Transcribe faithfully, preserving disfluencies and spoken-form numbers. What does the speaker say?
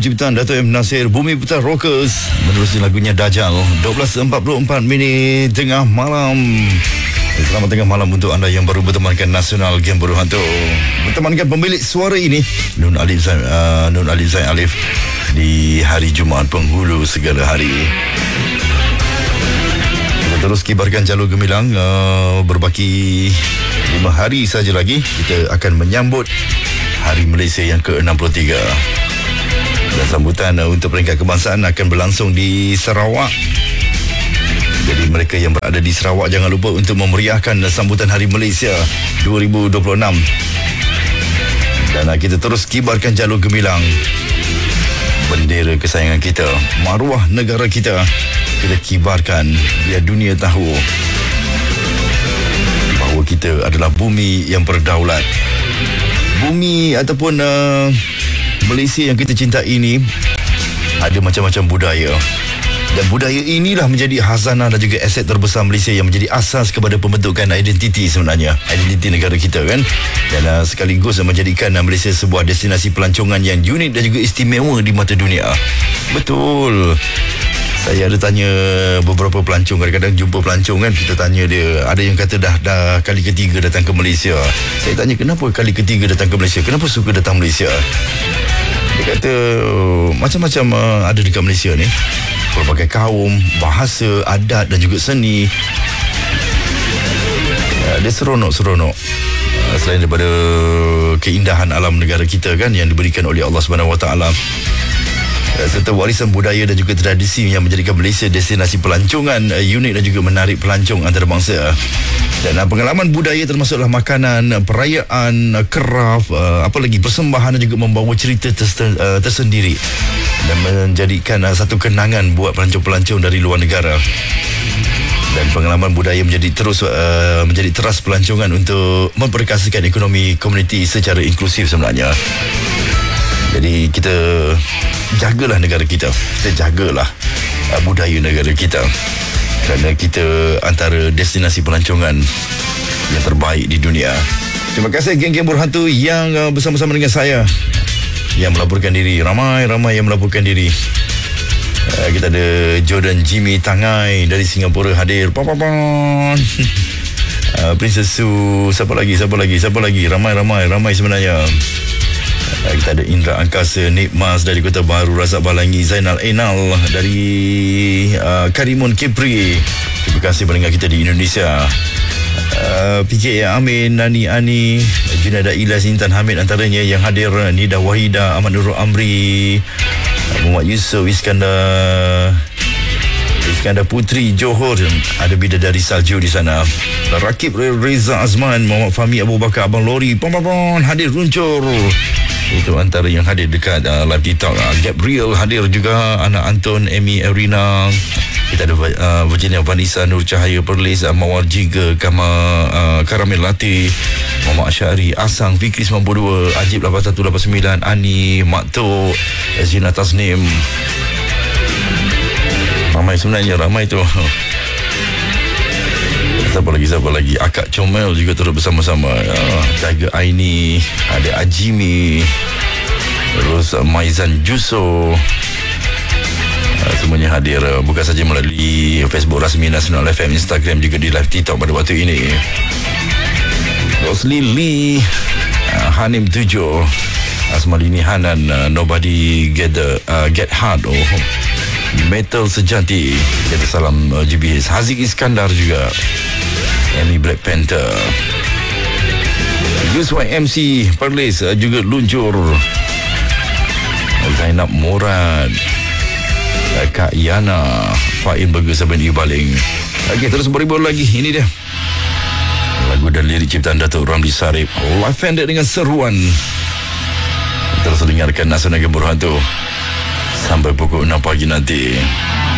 ciptaan Dato' M. Nasir, Bumi Putra Rockers, menerusi lagunya Dajjal. dua belas empat puluh empat minit tengah malam. Selamat tengah malam untuk anda yang baru bertemankan Nasional Game Berhantu. Bertemankan pemilik suara ini, Nun Alif Zain, uh, Nun Alif Zain Alif, di hari Jumaat penghulu segala hari. Kita terus kibarkan jalur gemilang. uh, Berbaki lima hari saja lagi, kita akan menyambut Hari Malaysia yang ke enam puluh tiga. Dan sambutan uh, untuk peringkat kebangsaan akan berlangsung di Sarawak. Jadi mereka yang berada di Sarawak, jangan lupa untuk memeriahkan sambutan Hari Malaysia dua ribu dua puluh enam. Dan uh, kita terus kibarkan jalur gemilang. Bendera kesayangan kita, maruah negara kita, kita kibarkan biar dunia tahu bahawa kita adalah bumi yang berdaulat. Bumi ataupun uh, Malaysia yang kita cintai ini ada macam-macam budaya. Dan budaya inilah menjadi khazanah dan juga aset terbesar Malaysia yang menjadi asas kepada pembentukan identiti sebenarnya. Identiti negara kita kan. Dan uh, sekaligus menjadikan uh, Malaysia sebuah destinasi pelancongan yang unik dan juga istimewa di mata dunia. Betul. Saya ada tanya beberapa pelancong, kadang-kadang jumpa pelancong kan, kita tanya dia, ada yang kata dah dah kali ketiga datang ke Malaysia. Saya tanya kenapa kali ketiga datang ke Malaysia? Kenapa suka datang Malaysia? Dia kata macam-macam uh, ada dekat Malaysia ni. Berbagai kaum, bahasa, adat dan juga seni. Uh, dia seronok-seronok. Uh, selain daripada keindahan alam negara kita kan yang diberikan oleh Allah Subhanahu Wa Taala, serta warisan budaya dan juga tradisi yang menjadikan Malaysia destinasi pelancongan uh, unik dan juga menarik pelancong antarabangsa. Dan uh, pengalaman budaya termasuklah makanan, perayaan, uh, craft, uh, apa lagi, persembahan dan juga membawa cerita tersen, uh, tersendiri dan menjadikan uh, satu kenangan buat pelancong-pelancong dari luar negara. Dan pengalaman budaya menjadi terus uh, menjadi teras pelancongan untuk memperkasakan ekonomi komuniti secara inklusif sebenarnya. Jadi kita jagalah negara kita, kita jagalah uh, budaya negara kita, kerana kita antara destinasi pelancongan yang terbaik di dunia. Terima kasih geng-geng berhantu yang uh, bersama-sama dengan saya, yang melaporkan diri. Ramai-ramai yang melaporkan diri. uh, Kita ada Jordan Jimmy Tangai dari Singapura hadir. Pam-pam-pam. uh, Princess Su. Siapa lagi? Siapa lagi? Siapa lagi? Ramai-ramai Ramai sebenarnya. Kita ada Indra Angkasa, Nik Mas dari Kota Baru, Razak Balangi, Zainal Enal dari uh, Karimun Kepri. Terima kasih pendengar kita di Indonesia. uh, P K A Amin, Nani Ani, Junada Ilyas, Intan Hamid antaranya yang hadir. Nida Wahida, Ahmad Nurul Amri, Muhammad Yusof, Iskandar Iskandar Putri Johor, ada Bidadari Salju di sana. Rakib Reza Azman, Muhammad Fahmi Abu Bakar, Abang Lori, pom-pom hadir runcur. Itu antara yang hadir dekat uh, live TikTok. uh, Gabriel hadir juga, anak Anton, Amy, Erina. Kita ada uh, Virginia Vanessa, Nur Cahaya Perlis, uh, Mawar Jiga, Kama, uh, Karamil Latih, Muhammad Asyari, Asang, Fikri sembilan puluh dua, Ajib lapan satu lapan sembilan, Ani, Mak Tok, Zina Tasnim. Ramai sebenarnya, ramai tu. Siapa lagi, siapa lagi? Akak Comel juga turut bersama-sama. uh, Tiger Aini, ada Ajimi, terus uh, Maizan Juso. uh, Semuanya hadir, uh, bukan saja melalui Facebook rasmi Nasional F M, Instagram, juga di live TikTok pada waktu ini. Rosli Lee, uh, Hanim Tujuh, Asmalini Hanan, uh, Nobody Get the, uh, Get Hard, oh, Metal Sejati. Kita salam uh, G B H. Haziq Iskandar juga, Amy Black Panther, Gus Y M C Perlis uh, juga luncur. Zainab Murad, uh, Kak Yana, Faim Burger Saban Ibaling. Okey, terus beribu lagi. Ini dia lagu dan lirik ciptaan Datuk Ramli Sarip, live ended dengan seruan. Terus dengarkan Nasional Game Berhantu sampai pukul enam pagi nanti.